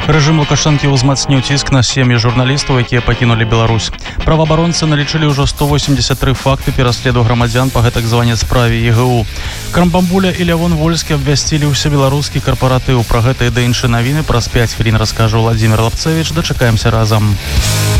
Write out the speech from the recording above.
Рэжым Лукашэнкі ўзмацніў ціск на сем'і журналістаў, якія пакінулі Беларусь. Праваабаронцы налічылі ўжо 183 факты пераследу грамадзян па гэтак званай справе ЕГУ. Крамбамбуля і Лявон Вольскі абвясцілі ўсебеларускі карпаратыў. Пра гэта і да іншыя навіны праз 5 хвілін раскажа Владзімир Лапцевіч. Дачакаемся разам.